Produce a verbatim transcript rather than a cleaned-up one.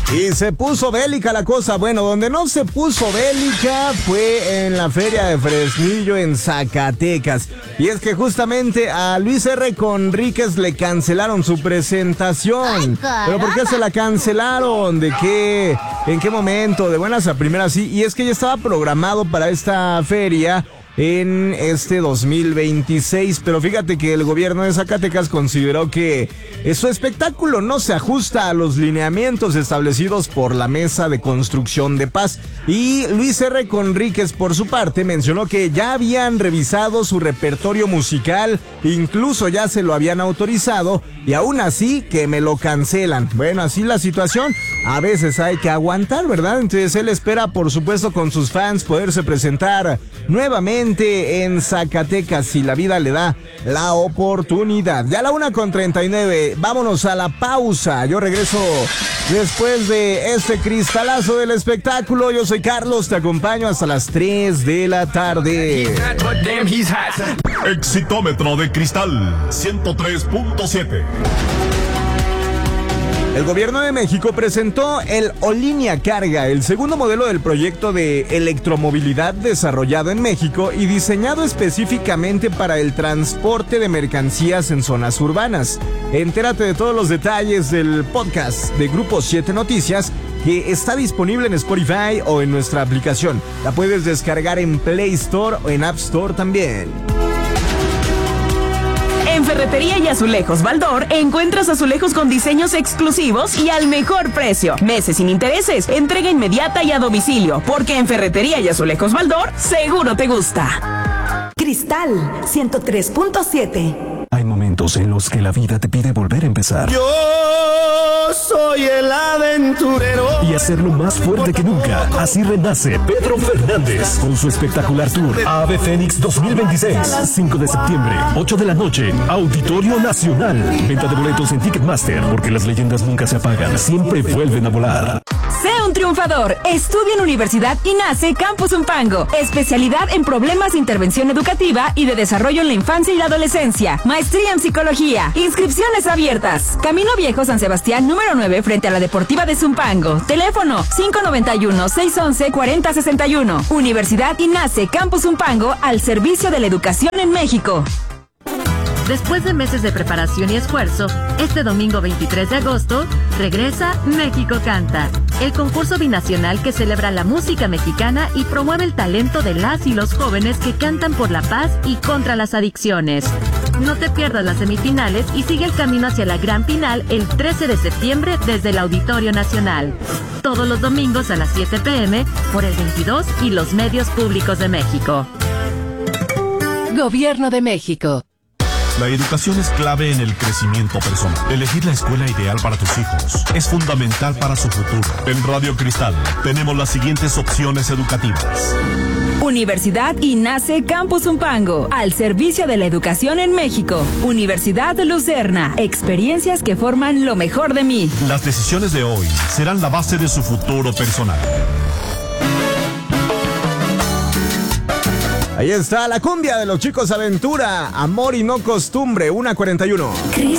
Y se puso bélica la cosa. Bueno, donde no se puso bélica fue en la Feria de Fresnillo en Zacatecas. Y es que justamente a Luis R. Conríquez le cancelaron su presentación. Ay, ¿pero por qué se la cancelaron? ¿De qué? ¿En qué momento? De buenas a primeras, sí. Y es que ya estaba programado para esta feria en este dos mil veintiséis, pero fíjate que el gobierno de Zacatecas consideró que su espectáculo no se ajusta a los lineamientos establecidos por la Mesa de Construcción de Paz. Y Luis R. Conríquez, por su parte, mencionó que ya habían revisado su repertorio musical, incluso ya se lo habían autorizado, y aún así que me lo cancelan. Bueno, así la situación, a veces hay que aguantar, ¿verdad? Entonces él espera, por supuesto, con sus fans poderse presentar nuevamente en Zacatecas si la vida le da la oportunidad. Ya a la una con treinta y nueve, vámonos a la pausa. Yo regreso después de este cristalazo del espectáculo. Yo soy Carlos, te acompaño hasta las tres de la tarde. Exitómetro de Cristal ciento tres punto siete. El gobierno de México presentó el Olinia Carga, el segundo modelo del proyecto de electromovilidad desarrollado en México y diseñado específicamente para el transporte de mercancías en zonas urbanas. Entérate de todos los detalles del podcast de Grupo siete Noticias, que está disponible en Spotify o en nuestra aplicación. La puedes descargar en Play Store o en App Store también. En Ferretería y Azulejos Baldor encuentras azulejos con diseños exclusivos y al mejor precio. Meses sin intereses, entrega inmediata y a domicilio, porque en Ferretería y Azulejos Baldor seguro te gusta. Cristal ciento tres punto siete. Hay momentos en los que la vida te pide volver a empezar. Yo soy el aventurero. Y hacerlo más fuerte que nunca. Así renace Pedro Fernández con su espectacular tour Ave Fénix dos mil veintiséis. cinco de septiembre, ocho de la noche, Auditorio Nacional. Venta de boletos en Ticketmaster, porque las leyendas nunca se apagan, siempre vuelven a volar. Sé un triunfador. Estudia en Universidad INACE Campus Zumpango. Especialidad en problemas de intervención educativa y de desarrollo en la infancia y la adolescencia. Maestría en psicología. Inscripciones abiertas. Camino Viejo San Sebastián número nueve frente a la Deportiva de Zumpango. Teléfono cinco noventa y uno, seiscientos once, cuarenta sesenta y uno. Universidad INACE Campus Zumpango, al servicio de la educación en México. Después de meses de preparación y esfuerzo, este domingo veintitrés de agosto, regresa México Canta, el concurso binacional que celebra la música mexicana y promueve el talento de las y los jóvenes que cantan por la paz y contra las adicciones. No te pierdas las semifinales y sigue el camino hacia la gran final el trece de septiembre desde el Auditorio Nacional. Todos los domingos a las siete pe eme por el veintidós y los medios públicos de México. Gobierno de México. La educación es clave en el crecimiento personal. Elegir la escuela ideal para tus hijos es fundamental para su futuro. En Radio Cristal tenemos las siguientes opciones educativas. Universidad INACE Campus Zumpango, al servicio de la educación en México. Universidad Lucerna, experiencias que forman lo mejor de mí. Las decisiones de hoy serán la base de su futuro personal. Ahí está la cumbia de los Chicos Aventura, Amor y no Costumbre, una cuarenta y uno. Cristal